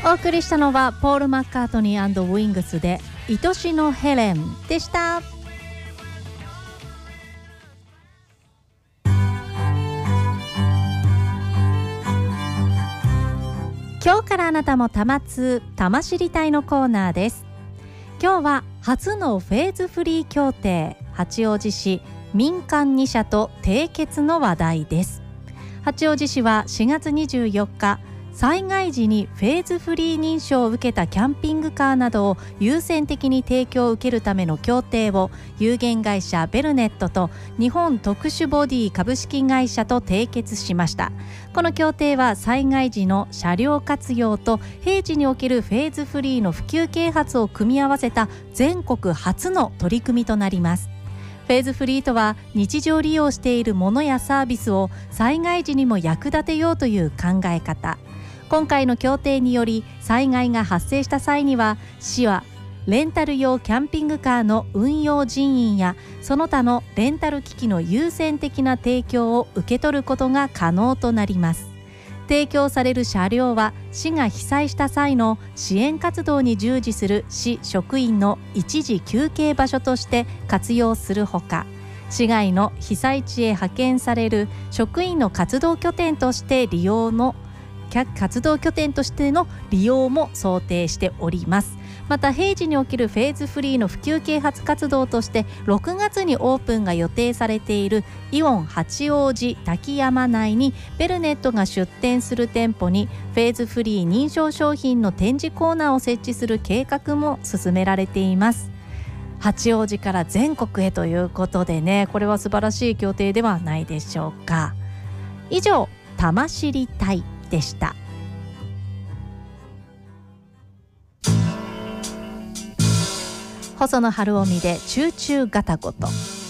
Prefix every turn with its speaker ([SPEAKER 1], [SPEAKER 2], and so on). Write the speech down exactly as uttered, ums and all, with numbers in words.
[SPEAKER 1] お送りしたのはポール・マッカートニー&ウィングスで愛しのヘレンでした。今日からあなたもたまつたま知りたいのコーナーです。今日は初のフェーズフリー協定、八王子市民間に社と締結の話題です。八王子市はしがつにじゅうよっか、災害時にフェーズフリー認証を受けたキャンピングカーなどを優先的に提供を受けるための協定を有限会社ベルネットと日本特殊ボディ株式会社と締結しました。この協定は災害時の車両活用と平時におけるフェーズフリーの普及啓発を組み合わせた全国初の取り組みとなります。フェーズフリーとは日常利用しているものやサービスを災害時にも役立てようという考え方。今回の協定により災害が発生した際には市はレンタル用キャンピングカーの運用人員やその他のレンタル機器の優先的な提供を受け取ることが可能となります。提供される車両は市が被災した際の支援活動に従事する市職員の一時休憩場所として活用するほか、市外の被災地へ派遣される職員の活動拠点として利用の活動拠点としての利用も想定しております。また平時におけるフェーズフリーの普及啓発活動としてろくがつにオープンが予定されているイオン八王子滝山内にベルネットが出店する店舗にフェーズフリー認証商品の展示コーナーを設置する計画も進められています。八王子から全国へということでね、これは素晴らしい協定ではないでしょうか。以上、たま知りたいでした。細野晴臣でチューチューガタゴト。